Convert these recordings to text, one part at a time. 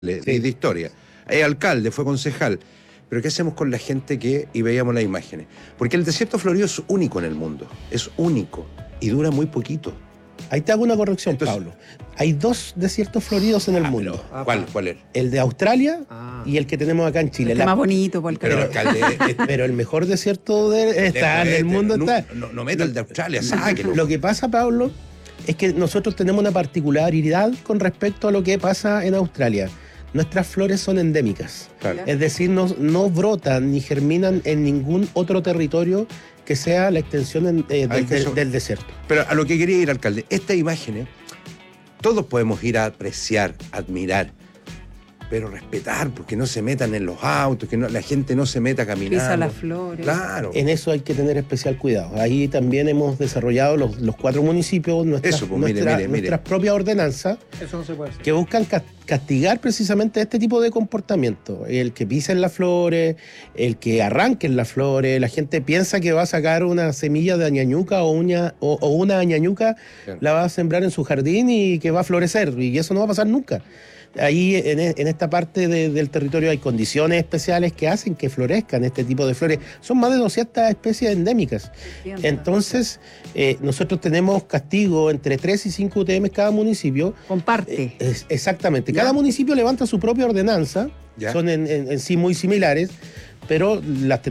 de historia. Es alcalde, fue concejal. Pero ¿qué hacemos con la gente y veíamos las imágenes? Porque el desierto florido es único en el mundo. Es único. Y dura muy poquito. Ahí te hago una corrección, Entonces, Pablo. Hay 2 desiertos floridos en el mundo. ¿Cuál es? El de Australia y el que tenemos acá en Chile. El más bonito, por el Pero, alcalde, pero el mejor desierto está en el mundo. No meta el de Australia, sáquelo. Lo que pasa, Pablo, es que nosotros tenemos una particularidad con respecto a lo que pasa en Australia. Nuestras flores son endémicas. Claro. Es decir, no brotan ni germinan en ningún otro territorio que sea la extensión del desierto. Pero a lo que quería ir, alcalde, estas imágenes, todos podemos ir a apreciar, admirar, pero respetar, porque no se metan en los autos, que la gente no se meta caminando. Pisa las flores. Claro. En eso hay que tener especial cuidado. Ahí también hemos desarrollado los 4 municipios nuestras propias ordenanzas. Eso no se puede hacer. Que buscan castigar precisamente este tipo de comportamiento. El que pisen las flores, el que arranquen las flores. La gente piensa que va a sacar una semilla de añañuca o una añañuca, claro, la va a sembrar en su jardín y que va a florecer. Y eso no va a pasar nunca. Ahí en esta parte del territorio hay condiciones especiales que hacen que florezcan este tipo de flores. Son más de 200 especies endémicas. Entonces, nosotros tenemos castigo entre 3 y 5 UTM cada municipio. Comparte. Exactamente. Cada municipio levanta su propia ordenanza. ¿Ya? Son en sí muy similares, pero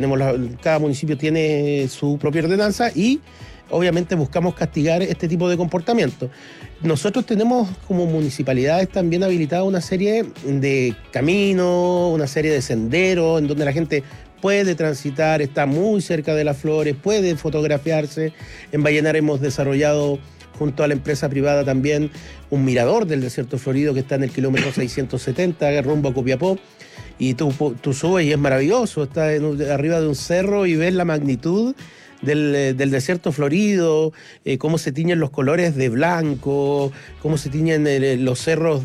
cada municipio tiene su propia ordenanza y obviamente buscamos castigar este tipo de comportamiento. Nosotros tenemos como municipalidades también habilitada una serie de caminos, una serie de senderos en donde la gente puede transitar, está muy cerca de las flores, puede fotografiarse. En Vallenar hemos desarrollado junto a la empresa privada también un mirador del desierto florido que está en el kilómetro 670 rumbo a Copiapó. Y tú subes y es maravilloso, estás arriba de un cerro y ves la magnitud del desierto florido, cómo se tiñen los colores de blanco, cómo se tiñen los cerros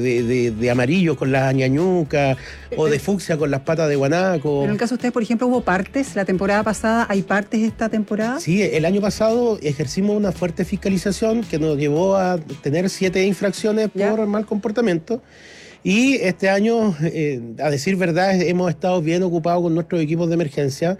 de amarillo con las añañucas o de fucsia con las patas de guanaco. En el caso de ustedes, por ejemplo, ¿hubo partes la temporada pasada? ¿Hay partes esta temporada? Sí, el año pasado ejercimos una fuerte fiscalización que nos llevó a tener 7 infracciones por mal comportamiento. Y este año, a decir verdad, hemos estado bien ocupados con nuestros equipos de emergencia,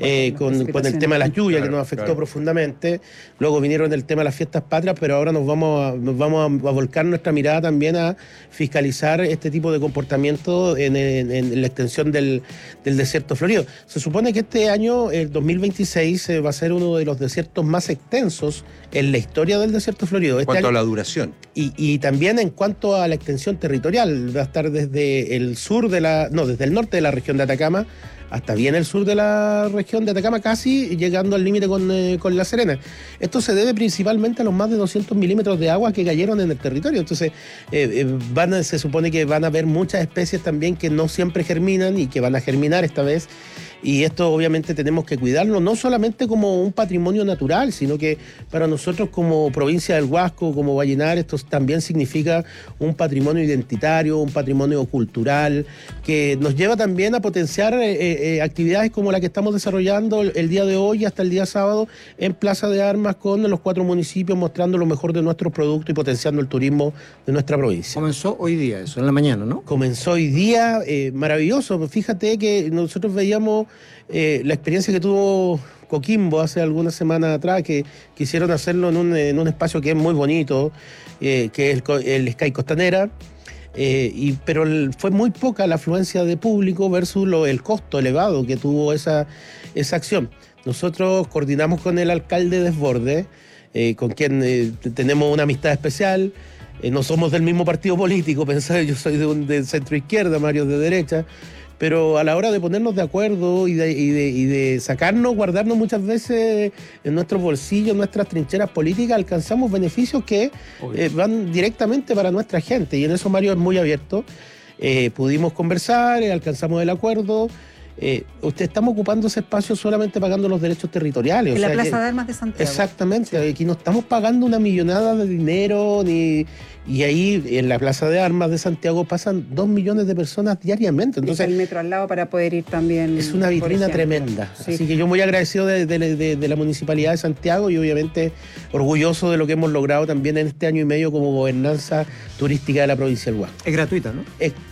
con el tema de las lluvias, que nos afectó profundamente. Luego vinieron el tema de las fiestas patrias, pero ahora nos vamos a volcar nuestra mirada también a fiscalizar este tipo de comportamiento en la extensión del desierto florido. Se supone que este año, el 2026, va a ser uno de los desiertos más extensos en la historia del desierto florido. En cuanto a la duración. Y también en cuanto a la extensión territorial. Va a estar desde el norte de la región de Atacama hasta bien el sur de la región de Atacama, casi llegando al límite con La Serena. Esto se debe principalmente a los más de 200 milímetros de agua que cayeron en el territorio. Entonces, se supone que van a haber muchas especies también que no siempre germinan y que van a germinar esta vez. Y esto obviamente tenemos que cuidarlo, no solamente como un patrimonio natural, sino que para nosotros como provincia del Huasco, como Vallenar, esto también significa un patrimonio identitario, un patrimonio cultural, que nos lleva también a potenciar actividades como la que estamos desarrollando el día de hoy hasta el día sábado en Plaza de Armas con los 4 municipios, mostrando lo mejor de nuestros productos y potenciando el turismo de nuestra provincia. Comenzó hoy día eso, en la mañana, ¿no? Comenzó hoy día, maravilloso. Fíjate que nosotros veíamos la experiencia que tuvo Coquimbo hace algunas semanas atrás, que quisieron hacerlo en un espacio que es muy bonito, que es el Sky Costanera, pero fue muy poca la afluencia de público versus el costo elevado que tuvo esa acción. Nosotros coordinamos con el alcalde Desbordes, con quien tenemos una amistad especial. No somos del mismo partido político, yo soy de centro izquierda, Mario de derecha. Pero a la hora de ponernos de acuerdo y de guardarnos muchas veces en nuestros bolsillos, nuestras trincheras políticas, alcanzamos beneficios que van directamente para nuestra gente. Y en eso Mario es muy abierto. Pudimos conversar, alcanzamos el acuerdo. Estamos ocupando ese espacio solamente pagando los derechos territoriales. En la Plaza de Armas de Santiago. Exactamente. Sí. Aquí no estamos pagando una millonada de dinero y ahí en la Plaza de Armas de Santiago pasan 2 millones de personas diariamente. Entonces, y el metro al lado para poder ir también. Es una vitrina tremenda. Sí. Así que yo muy agradecido de la Municipalidad de Santiago y obviamente orgulloso de lo que hemos logrado también en este año y medio como gobernanza turística de la provincia del Huasco. Es gratuita, ¿no?